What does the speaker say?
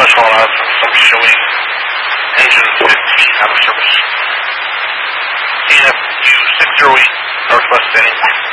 Northwest Long Island, I'm showing engine 15 out of service. TNFU 608, Northwest standing.